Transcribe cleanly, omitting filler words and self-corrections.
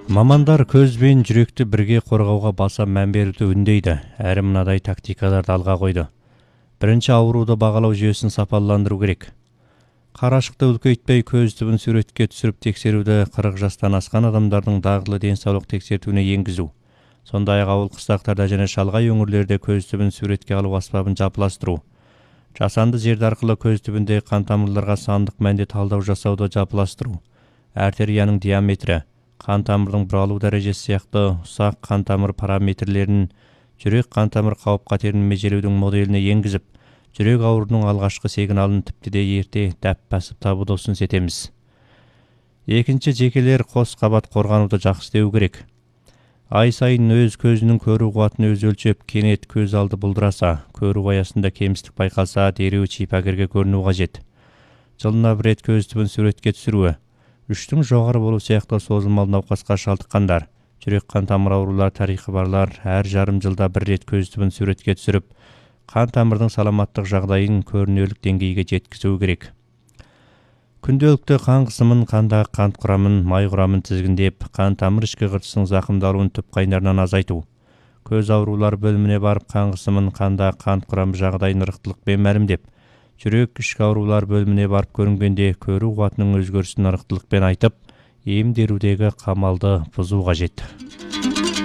Мамандар көз бен жүректі бірге қорғауға баса мән беруді үндейді, әрі мынадай тактикаларды алға қойды. Бірінші, ауруды бағалау жүйесін сапаландыру керек. Қарашықты үлкейтпей көз түбін суретке түсіріп тексеруді 40 жастан асқан адамдардың дағдылы денсаулық тексертуіне енгізу. Сондай-ақ ауыл қыстақтарда және шалғай өңірлерде көз түбін суретке алу аспабын жапыластыру. Жасанды зерде арқылы көз түбінде қан тамырларға сандық мәнде талдау жасауды жапыластыру. Артерияның диаметрі, қан тамырдың бұралу дәрежесі сияқты ұсақ қан тамыр параметрлерін жүрек қан тамыр қауіп-қатерін межелеудің моделіне енгізіп, жүрек ауруының алғашқы сигналын тіпті де ерте дәп басып табуды ұсыныс етеміз. Екінші, жекелер қос қабат қорғануды жақсы істеу керек. Ай сайын өз көзінің көру қуатын өзі өлшеп, кенет көз алды бұлдыраса, көру аясында кемістік байқалса, дереу шипагерге көріну қажет. Жылына бір рет көз түбін суретке түсіруі. 3-тің жоғары болу сияқты созылмалы науқасқа шалдыққандар, жүрек қан тамыр аурулар тарихы барлар әр жарым жылда бір рет көз түбін суретке түсіріп, қан тамырдың саламаттық жағдайын көрінерлік деңгейге жеткізу керек. Күнделікті қан қысымын, қандағы қант құрамын, май құрамын тізгіндеп, қан тамыр ішкі қыртысының зақымдалуын түп қайнарынан азайту. Көз аурулар бөліміне барып, қан қысымын, қандағы қант құрамы жағдайын ырықтылықпен мәлімдеп, жүрек ішкі аурулар бөліміне барып көрінгенде көру қуатының өзгерісін ырықтылықпен айтып, емдерудегі қамалды бұзу қажет.